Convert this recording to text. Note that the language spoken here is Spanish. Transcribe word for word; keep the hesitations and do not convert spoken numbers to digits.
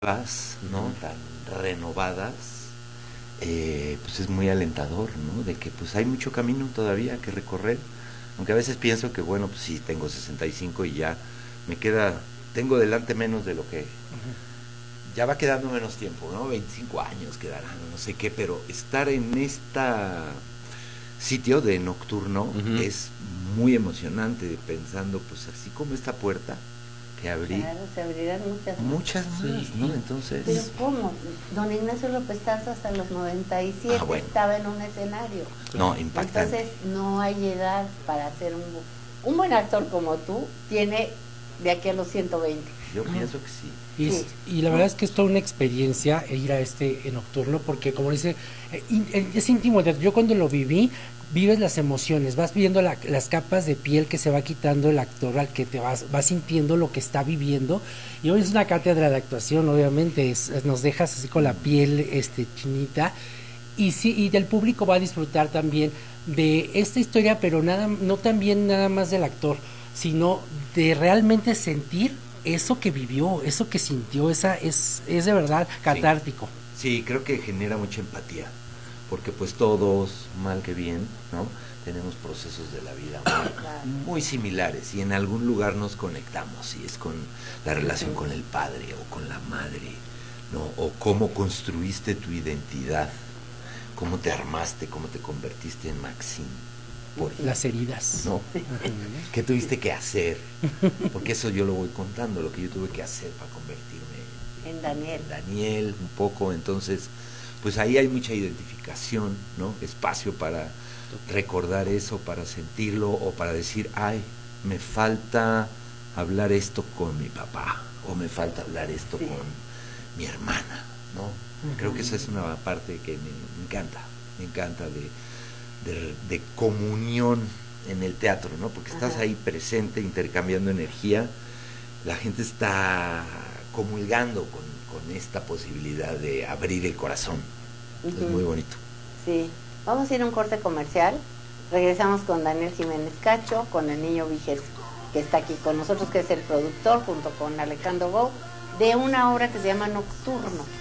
¿no? Tan renovadas, eh, pues es muy alentador, ¿no? De que pues hay mucho camino todavía que recorrer, aunque a veces pienso que bueno, pues sí, tengo sesenta y cinco y ya me queda, tengo delante menos de lo que, uh-huh. ya va quedando menos tiempo, ¿no? veinticinco años quedarán, no sé qué, pero estar en esta sitio de nocturno uh-huh. es muy emocionante, pensando pues así como esta puerta que abrí. Claro, se abrirán muchas más. Muchas más, sí, ¿no? Entonces... Pero ¿cómo? Don Ignacio López Tarso hasta los noventa y siete ah, bueno. estaba en un escenario. No, impactante. Entonces no hay edad para ser un... Un buen actor como tú tiene de aquí a los ciento veinte. Yo no. pienso que sí. Y, sí. y la verdad es que es toda una experiencia ir a este nocturno, porque como dice, es íntimo. Yo cuando lo viví, vives las emociones, vas viendo la, las capas de piel que se va quitando el actor al que te vas, vas sintiendo lo que está viviendo. Y hoy es una cátedra de actuación, obviamente, es, nos dejas así con la piel este, chinita. Y sí, y del público va a disfrutar también de esta historia, pero nada, no también nada más del actor, sino de realmente sentir eso que vivió, eso que sintió, esa es, es de verdad catártico. Sí, sí, creo que genera mucha empatía, porque pues todos, mal que bien, ¿no? Tenemos procesos de la vida muy, muy similares y en algún lugar nos conectamos, y es con la relación con el padre o con la madre, ¿no? O cómo construiste tu identidad, cómo te armaste, cómo te convertiste en Maxine. Por las heridas, ¿no? ¿Qué tuviste que hacer? Porque eso yo lo voy contando, lo que yo tuve que hacer para convertirme en Daniel. En Daniel, un poco. Entonces, pues ahí hay mucha identificación, ¿no? Espacio para recordar eso, para sentirlo, o para decir, ay, me falta hablar esto con mi papá, o me falta hablar esto sí. con mi hermana, ¿no? Uh-huh. Creo que esa es una parte que me, me encanta, me encanta de De, de comunión en el teatro, ¿no? Porque estás Ajá. ahí presente, intercambiando energía, la gente está comulgando con, con esta posibilidad de abrir el corazón. Uh-huh. Es muy bonito. Sí, vamos a ir a un corte comercial, regresamos con Daniel Jiménez Cacho, con el niño Víger, que está aquí con nosotros, que es el productor, junto con Alejandro Gou, de una obra que se llama Nocturno.